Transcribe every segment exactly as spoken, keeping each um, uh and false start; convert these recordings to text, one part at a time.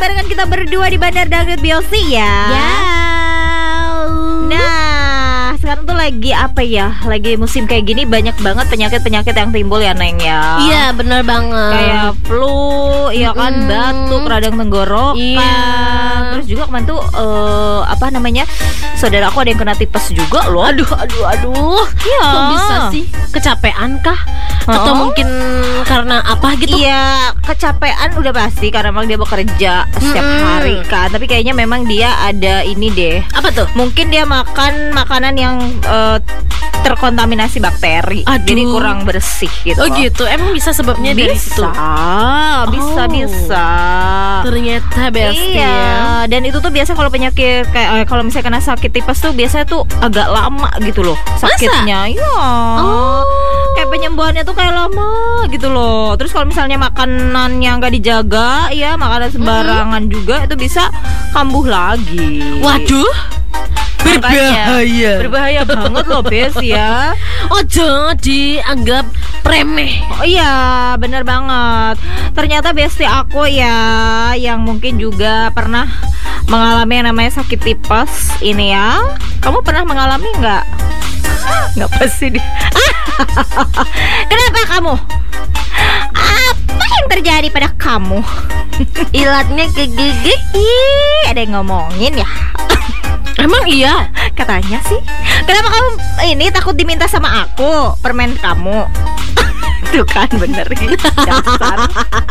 barengan kita berdua di Bandar Dangdut Biosi ya. Ya. Nah, sekarang tuh lagi apa ya? Lagi musim kayak gini banyak banget penyakit-penyakit yang timbul ya, Neng ya. Iya, benar banget. Kayak flu, ya kan, Mm-mm. batuk, radang tenggorokan. Iya. Terus juga kemarin tuh uh, apa namanya? Saudara aku ada yang kena tipes juga loh. Aduh, aduh, aduh. Iya. Kok bisa sih? Kecapean kah? Atau Oh. mungkin karena apa gitu? Iya, kecapean udah pasti karena memang dia bekerja setiap Mm-mm. hari kan. Tapi kayaknya memang dia ada ini deh. Apa tuh? Mungkin dia makan makanan yang uh, terkontaminasi bakteri. Aduh. Jadi kurang bersih gitu. Oh loh. gitu. Emang bisa sebabnya dari situ? Bisa, bisa, Oh. bisa. Ternyata besti Iya, ya. dan itu tuh biasa kalau penyakit kayak eh, kalau misalnya kena sakit tipes tuh biasanya tuh agak lama gitu loh sakitnya. Iya. Oh. Kayak penyembuhannya tuh kayak lama gitu loh. Terus kalau misalnya makanan yang nggak dijaga, ya makanan sembarangan juga itu bisa kambuh lagi. Waduh. Makanya, Berbahaya. berbahaya banget loh, Bes ya. Oh, jangan dianggap remeh. Oh iya, bener banget. Ternyata besti aku ya, yang mungkin juga pernah mengalami yang namanya sakit tipes ini ya. Kamu pernah mengalami nggak? Nggak pasti deh. Kenapa kamu? Apa yang terjadi pada kamu? Ilatnya kegigit. Ih, ada yang ngomongin ya? Emang iya? Katanya sih. Kenapa kamu ini takut diminta sama aku permen kamu? Tuh kan bener gitu. Dasar.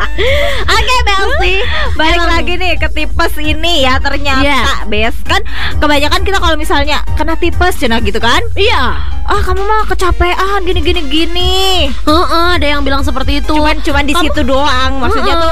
Oke Belsi, balik Emang. lagi nih ke tipes ini ya. Ternyata Yeah. Bes, kan kebanyakan kita kalau misalnya kena tipes cenah gitu kan, Iya. ah kamu mah kecapean gini gini gini. Heeh, ada yang bilang seperti itu. Cuman cuman di Kamu- situ doang. Maksudnya Heeh. tuh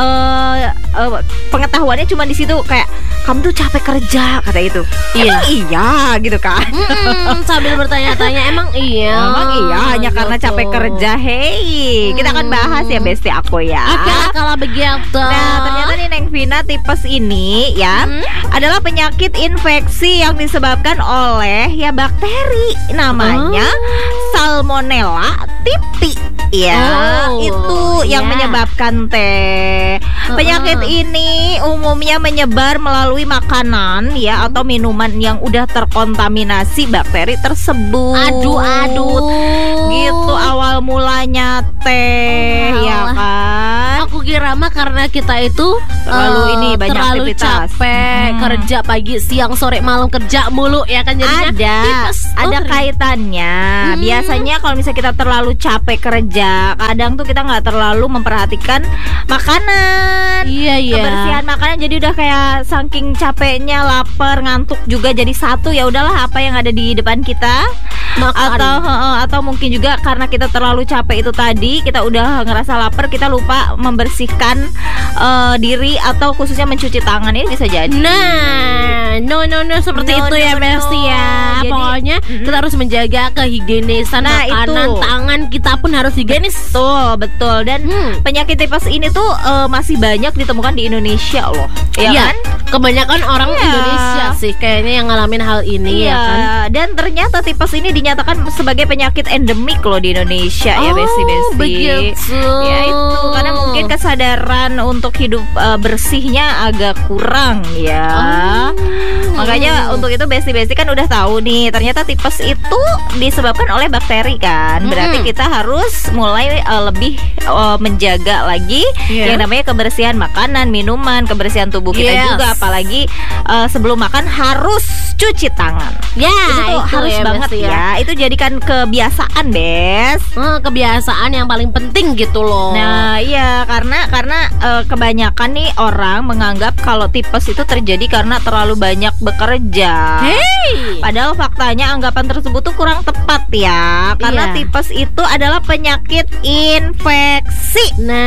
eh eh, pengetahuannya cuma di situ, kayak kamu tuh capek kerja kata itu. Iya. Emang iya gitu kan. Mm-mm, sambil bertanya-tanya, emang iya? Emang iya hanya karena Gitu. capek kerja. Hey, kita akan bahas ya besti aku ya. Oke, kalau begitu. Nah, ternyata nih Neng Vina, tipes ini ya Hmm? adalah penyakit infeksi yang disebabkan oleh ya bakteri namanya Oh. Salmonella typhi. Ya, Oh, itu yang ya. menyebabkan teh. Penyakit Uh-uh. ini umumnya menyebar melalui makanan ya atau minuman yang udah terkontaminasi bakteri tersebut. Aduh, aduh. Gitu awal mulanya teh, Oh, ya alah. kan? Aku kira mah karena kita itu Terlalu eh, ini, banyak terlalu aktivitas. capek Hmm. kerja pagi, siang, sore, malam kerja mulu ya kan jadinya Ada, tipes. Oh, ada ternyata. kaitannya. Hmm. Biasanya kalau misalnya kita terlalu capek kerja, kadang tuh kita nggak terlalu memperhatikan makanan. Iya, iya. Kebersihan makanan, jadi udah kayak saking capeknya, lapar, ngantuk juga jadi satu, ya udahlah apa yang ada di depan kita. Makan. Atau heeh, atau mungkin juga karena kita terlalu capek itu tadi, kita udah ngerasa lapar, kita lupa membersihkan eh, diri atau khususnya mencuci tangan, ini bisa jadi. Nah, no no no seperti No, itu ya no, Besti no. ya. Jadi, Pokoknya mm-mm. kita harus menjaga kehigienisan Nah, makanan, itu. tangan kita pun harus higienis. Betul, betul. Dan Hmm. penyakit tipes ini tuh eh, masih banyak ditemukan di Indonesia loh. Ya Iya, kan? kebanyakan orang Iya. Indonesia sih kayaknya yang ngalamin hal ini Iya, ya kan. dan ternyata tipes ini dinyatakan sebagai penyakit endemik loh di Indonesia ya, Oh, Besti-Besti. begitu. Ya itu, karena mungkin kesadaran untuk hidup eh, bersihnya agak kurang ya. Oh. Makanya untuk itu Besti-Besti kan udah tahu nih, ternyata tipes itu disebabkan oleh bakteri kan. Berarti Mm-mm. kita harus mulai eh, lebih eh, menjaga lagi Iya. yang namanya kebersihan makanan, minuman, kebersihan tubuh kita Yes. juga. Apalagi eh, sebelum makan harus cuci tangan. Ya, Itu tuh itu harus ya, banget Besti ya. Itu jadikan kebiasaan, Bes. Eh, kebiasaan yang paling penting gitu loh. Nah, iya, karena karena eh, kebanyakan nih orang menganggap kalau tipes itu terjadi karena terlalu banyak bekerja. hey. Padahal faktanya anggapan tersebut tuh kurang tepat ya. Karena Iya. tipes itu adalah penyakit infeksi.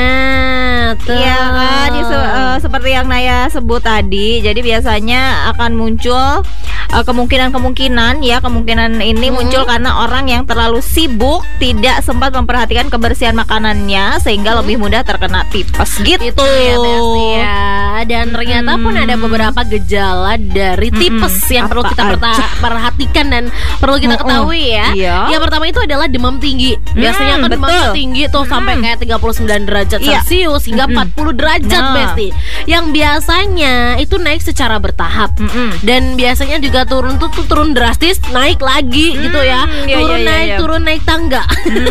Nah, tuh. Iya kan, ya, se- eh, seperti yang Naya sebut tadi. Jadi biasanya akan muncul eh, kemungkinan-kemungkinan ya, kemungkinan ini Hmm. muncul karena orang yang terlalu sibuk, tidak sempat memperhatikan kebersihan makanannya sehingga lebih mudah terkena tipes gitu. Itu ya Besti ya. dan ternyata pun ada beberapa gejala dari tipes Mm-mm. yang perlu Apa kita perta- aja? perhatikan dan perlu kita Mm-mm. ketahui ya. Iya. Yang pertama itu adalah demam tinggi. Biasanya Mm, kan demam betul. tinggi tuh sampai Mm. kayak tiga puluh sembilan derajat Iya. Celcius hingga Mm-mm. empat puluh derajat, Nah. Besti. Yang biasanya itu naik secara bertahap. Mm-mm. Dan biasanya juga turun tuh, tuh turun drastis, naik lagi gitu ya. Hmm, iya, Turun iya, iya, naik, iya. turun naik tangga.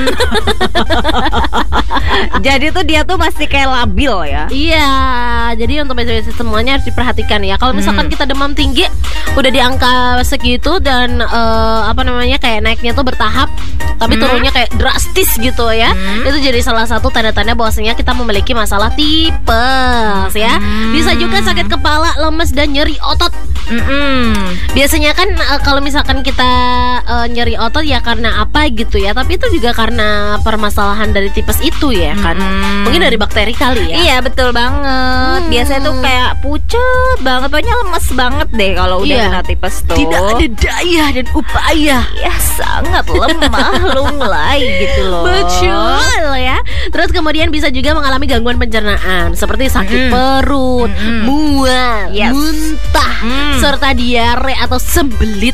Jadi tuh dia tuh masih kayak labil ya. Iya, jadi untuk basic semuanya harus diperhatikan ya. Kalau misalkan Hmm. kita demam tinggi udah di angka segitu dan eh, apa namanya kayak naiknya tuh bertahap, tapi Hmm. turunnya kayak drastis gitu ya. Hmm. Itu jadi salah satu tanda-tanda bahwasanya kita memiliki masalah tipes ya. Hmm. Bisa juga sakit kepala, lemes dan nyeri otot. Mm-mm. Biasanya kan eh, kalau misalkan kita eh, nyeri otot ya karena apa gitu ya, tapi itu juga karena permasalahan dari tipes itu ya kan. Mm-mm. Mungkin dari bakteri kali ya. Iya betul banget. Hmm. Biasanya tuh kayak pucet banget, pokoknya lemes banget deh kalau udah Iya. kena tipes tuh. Tidak ada daya dan upaya. Ya sangat lemah lunglai gitu loh. Betul ya. Terus kemudian bisa juga mengalami gangguan pencernaan seperti sakit Mm-mm. perut, Mm-mm. mual, Yes. muntah, Mm. serta diare atau sembelit.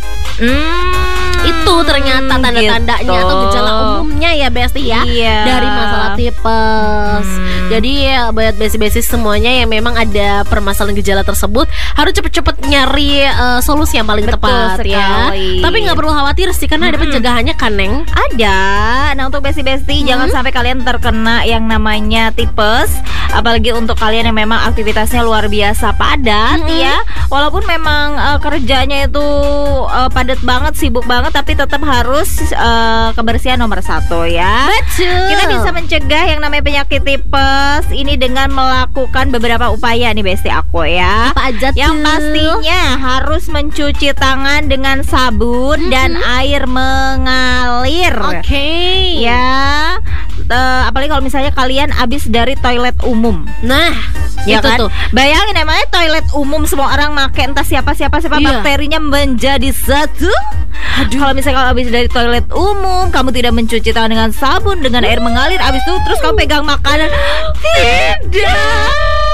Hmm, Itu ternyata tanda-tandanya gitu. atau gejala umumnya ya Besti ya. Iya. Dari masalah tipes. Hmm. Jadi ya buat besi-besi semuanya yang memang ada permasalahan gejala tersebut harus cepet-cepet nyari eh, solusi yang paling Betul tepat ya. sekali. Tapi nggak perlu khawatir sih karena ada Mm-mm. pencegahannya kan Neng. Ada. Nah untuk besti-besti Hmm. jangan sampai kalian terkena yang namanya tipes. Apalagi untuk kalian yang memang aktivitasnya luar biasa padat Hmm. ya. Walaupun memang eh, kerjanya itu eh, padat banget, sibuk banget, tapi tetap harus eh, kebersihan nomor satu ya. Betul. Kita bisa mencegah yang namanya penyakit tipes ini dengan melakukan beberapa upaya nih besti aku ya. apa aja Yang tuh? pastinya harus mencuci tangan dengan sabun Mhm. dan air mengalir. Oke. Ya, eh, apalagi kalau misalnya kalian habis dari toilet umum. Nah, Ya itu kan? tuh. Bayangin emangnya toilet umum semua orang make, entah siapa siapa siapa Iya. bakterinya menjadi satu. Kalau misalnya kalau habis dari toilet umum, kamu tidak mencuci tangan dengan sabun, dengan air mengalir, habis itu terus kamu pegang makanan. Tidak.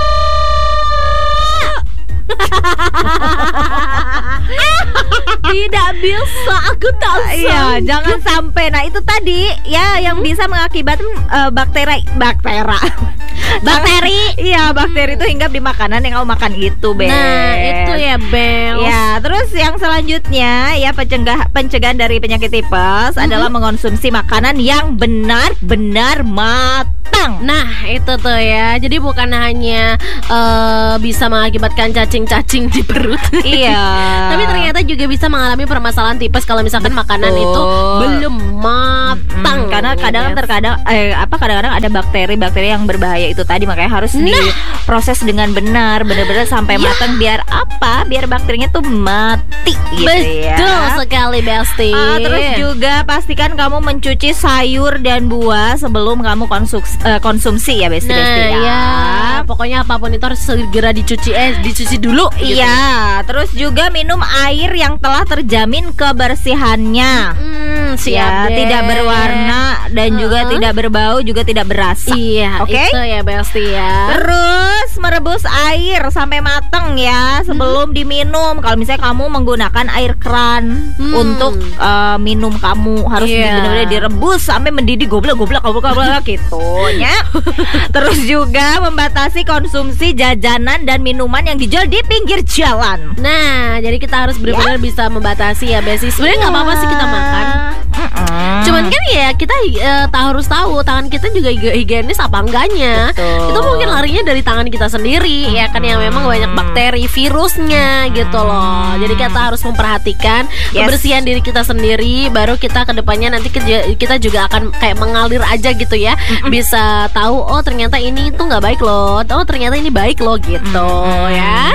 Tidak bisa, aku tak Iya, sanggup. jangan sampai. Nah, itu tadi ya yang bisa mengakibatkan eh, bakteri baktera. Bakteri. Iya, bakteri itu hinggap di makanan yang kamu makan itu, Bel. Nah, itu ya, Bel. Ya, terus yang selanjutnya ya pencegah pencegahan dari penyakit tipes adalah mengonsumsi makanan yang benar-benar matang. Nah, itu tuh ya. Jadi bukan hanya eh, bisa mengakibatkan cacing-cacing di perut. Iya. Tapi ternyata juga bisa mengalami permasalahan tipes kalau misalkan makanan Betul. itu belum matang. Hmm, karena kadang Yes. terkadang eh apa kadang-kadang ada bakteri-bakteri yang berbahaya itu tadi, makanya harus Nah. diproses dengan benar, benar-benar sampai Ya. matang biar apa? Biar bakterinya tuh mati gitu ya. Betul sekali, Besti. Ah, terus juga pastikan kamu mencuci sayur dan buah sebelum kamu konsumsi, konsumsi ya Besti Nah, Besti ya. ya, pokoknya apapun itu harus segera dicuci eh dicuci dulu gitu. Iya, terus juga minum air yang telah terjamin kebersihannya. Hmm, Ya, siap deh. tidak berwarna dan juga Uh-uh. tidak berbau, juga tidak berasa. Iya, Oke? itu ya Besti ya. Terus merebus air sampai matang ya sebelum diminum. Kalau misalnya kamu menggunakan air keran Hmm. untuk uh, minum, kamu harus Iya. di- benar-benar direbus sampai mendidih goblok goblok goblok goblok gitu ya. Terus juga membatasi konsumsi jajanan dan minuman yang dijual di pinggir jalan. Nah, jadi kita harus benar-benar bisa membatasi ya Besti. Sebenarnya nggak apa-apa sih kita makan. Mm-mm. Cuman kan ya kita eh, tak harus tahu tangan kita juga hig- higienis apa enggaknya. Betul. Itu mungkin larinya dari tangan kita sendiri ya kan, yang memang banyak bakteri, virusnya gitu loh. Jadi kita harus memperhatikan Yes. kebersihan diri kita sendiri, baru kita kedepannya nanti keja- kita juga akan kayak mengalir aja gitu ya. Bisa tahu oh ternyata ini tuh nggak baik loh. Oh ternyata ini baik loh gitu ya. Hmm,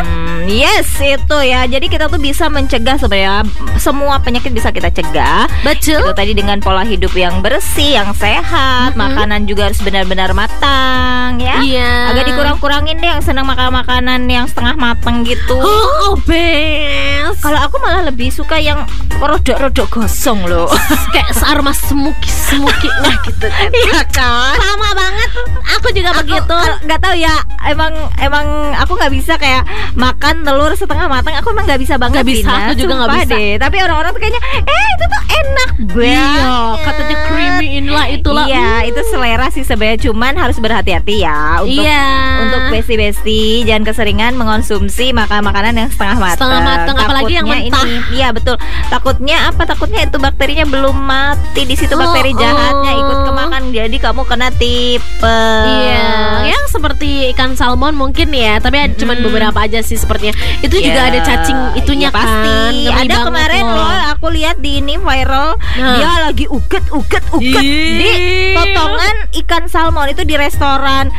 Yes, itu ya. Jadi kita tuh bisa mencegah sebenarnya semua penyakit bisa kita cegah. Betul. Itu tadi dengan pola hidup yang bersih, yang sehat, Mm-mm. makanan juga harus benar-benar matang ya. Iya. Agak dikurang-kurangin deh yang senang makan makanan yang setengah matang gitu. Oh, best. Kalau aku malah lebih suka yang rodok-rodok gosong loh. Kayak searoma semuki-semuki nah gitu kan. Iya kan? Sama banget. Aku juga Aku begitu. kalau- nggak tahu ya, emang emang aku nggak bisa kayak makan telur setengah matang. Aku emang nggak bisa banget. Nggak bisa, Dina. aku juga nggak Sumpah bisa. deh. Tapi orang-orang tuh kayaknya eh itu tuh enak banget. Iya, katanya creamy inilah itulah. Iya, Hmm. itu selera sih sebenarnya, cuman harus berhati-hati ya untuk Iya. untuk besti-besti jangan keseringan mengonsumsi makan makanan yang setengah matang. Setengah matang, apalagi yang Takutnya mentah. ini- Iya betul. Takutnya apa? Takutnya itu bakterinya belum mati di situ, Oh, bakteri jahatnya oh. ikut kemakan, jadi kamu kena tipes. Iya, yang seperti ikan salmon mungkin ya, tapi ada cuman Mm-mm. beberapa aja sih sepertinya. Itu juga Ya, ada cacing itunya ya pasti. kan. Ngeri Ada banget kemarin loh, aku lihat di ini viral, Nah. dia lagi uget uget uget Ih. di potongan ikan salmon itu di restoran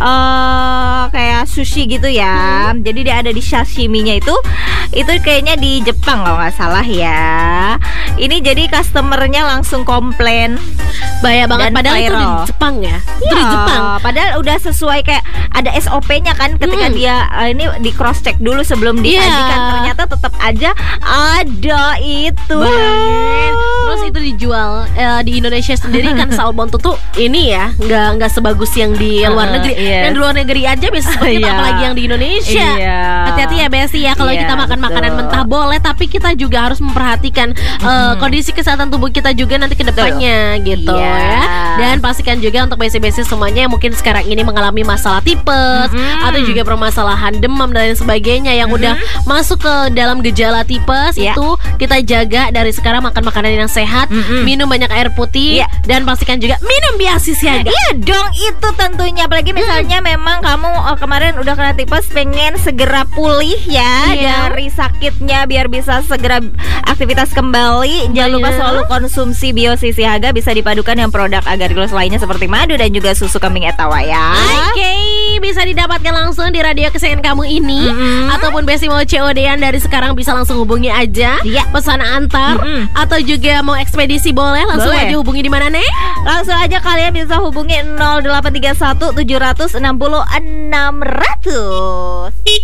eh kayak sushi gitu ya. Hmm. Jadi dia ada di sashiminya itu, itu kayaknya di Jepang kalau nggak salah ya. Ini jadi customernya langsung komplain. Bahaya banget, Dan padahal itu di viral. Jepang ya. Itu di Iya, Jepang. padahal udah sesuai kayak ada S O P-nya kan ketika Mm. dia eh, ini di cross check dulu sebelum Iya. disajikan, ternyata tetap aja ada itu. Bayangin. Terus itu dijual eh, di Indonesia sendiri kan salmon tuh tuh ini ya nggak nggak sebagus yang di luar Uh, negeri. yes. Yang di luar negeri aja bisa seperti itu, Iya. apalagi yang di Indonesia. Iya. Hati-hati ya Besti ya, kalau Iya, kita makan betul. makanan mentah boleh, tapi kita juga harus memperhatikan eh, kondisi kesehatan tubuh kita juga nanti ke depannya gitu Iya. ya. Dan pastikan juga untuk Besti-Besti semuanya yang mungkin sekarang ini mengalami masalah tipes Mm-mm. atau juga permasalahan demam dan lain sebagainya yang udah masuk ke dalam gejala tipes, Iya. itu kita jaga dari sekarang, makan makanan yang sehat, Mm-mm. minum banyak air putih, Iya. dan pastikan juga minum biasi siaga. Iya dong, itu tentunya. Apalagi misalnya memang kamu oh, kemarin udah kena tipes, pengen segera pulih ya Iya. dari sakitnya biar bisa segera aktivitas kembali. Jangan lupa Iya. selalu konsumsi Biosi Siaga, bisa dipadukan dengan produk Agarglos lainnya seperti madu dan juga susu kambing etawa ya. Oke, bisa didapatkan langsung di radio kesayangan kamu ini. Mm-mm. Ataupun Besti mau C O D-an dari sekarang bisa langsung hubungi aja. Iya. Pesan antar Mm-mm. atau juga mau ekspedisi boleh, langsung Boleh. aja hubungi di mana nih? Langsung aja kalian bisa hubungi nol delapan tiga satu tujuh enam nol enam nol enam nol nol.